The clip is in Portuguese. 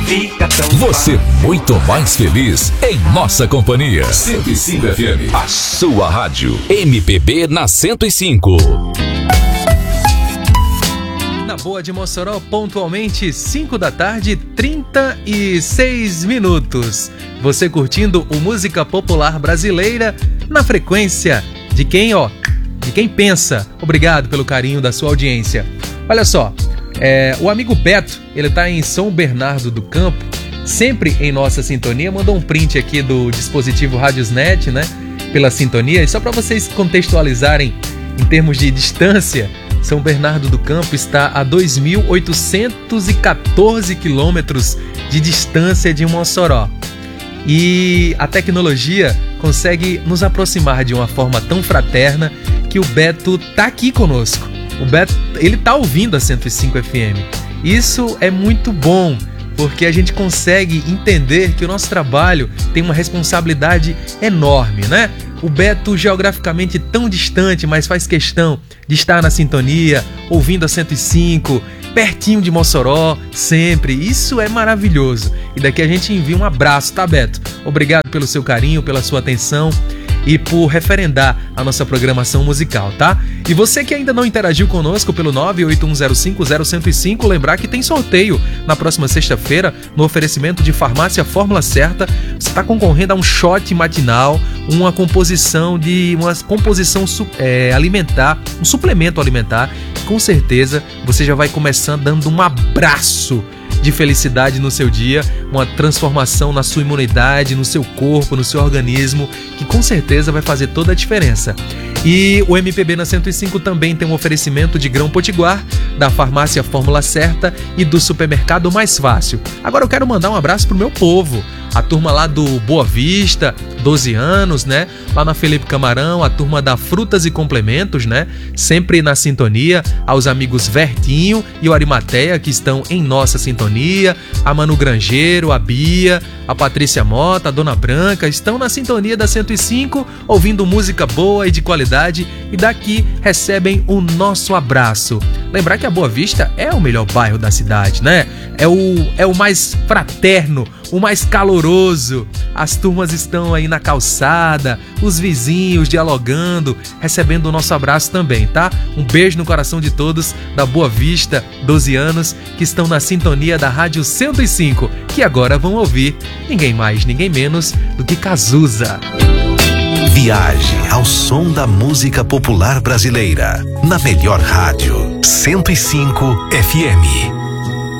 fica tão Você muito mais feliz em nossa companhia. 105 FM, a sua rádio. MPB na 105. Na Boa de Mossoró, pontualmente 5 da tarde, 36 minutos. Você curtindo o Música Popular Brasileira na frequência de quem, de quem pensa. Obrigado pelo carinho da sua audiência. Olha só, o amigo Beto, ele tá em São Bernardo do Campo, sempre em nossa sintonia. Mandou um print aqui do dispositivo Radiosnet, né? Pela sintonia. E só para vocês contextualizarem em termos de distância, São Bernardo do Campo está a 2.814 quilômetros de distância de Mossoró. E a tecnologia consegue nos aproximar de uma forma tão fraterna que o Beto tá aqui conosco. O Beto, ele tá ouvindo a 105 FM. Isso é muito bom, porque a gente consegue entender que o nosso trabalho tem uma responsabilidade enorme, né? O Beto, geograficamente tão distante, mas faz questão de estar na sintonia, ouvindo a 105, pertinho de Mossoró, sempre. Isso é maravilhoso. E daqui a gente envia um abraço, tá, Beto? Obrigado pelo seu carinho, pela sua atenção e por referendar a nossa programação musical, tá? E você que ainda não interagiu conosco pelo 981050105, lembrar que tem sorteio na próxima sexta-feira no oferecimento de Farmácia Fórmula Certa. Você está concorrendo a um shot matinal, uma composição alimentar, um suplemento alimentar. Com certeza você já vai começando dando um abraço de felicidade no seu dia, uma transformação na sua imunidade, no seu corpo, no seu organismo, que com certeza vai fazer toda a diferença. E o MPB na 105 também tem um oferecimento de grão potiguar, da Farmácia Fórmula Certa e do Supermercado Mais Fácil. Agora eu quero mandar um abraço pro meu povo, a turma lá do Boa Vista, 12 anos, né? Lá na Felipe Camarão, a turma da Frutas e Complementos, né? Sempre na sintonia, aos amigos Vertinho e o Arimateia, que estão em nossa sintonia, a Manu Grangeiro, a Bia, a Patrícia Mota, a Dona Branca, estão na sintonia da 105, ouvindo música boa e de qualidade, e daqui recebem o nosso abraço. Lembrar que a Boa Vista é o melhor bairro da cidade, né? É o mais fraterno, o mais caloroso. As turmas estão aí na calçada, os vizinhos dialogando, recebendo o nosso abraço também, tá? Um beijo no coração de todos da Boa Vista, 12 anos, que estão na sintonia da Rádio 105, que agora vão ouvir ninguém mais, ninguém menos do que Cazuza. Viaje ao som da música popular brasileira, na melhor rádio, 105 FM.